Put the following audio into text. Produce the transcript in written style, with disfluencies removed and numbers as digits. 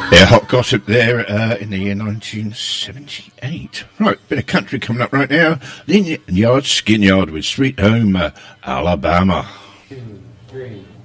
Yeah, hot gossip there in the year 1978. Right, bit of country coming up right now. Lynyrd Skynyrd with Sweet Home Alabama. 2, 3.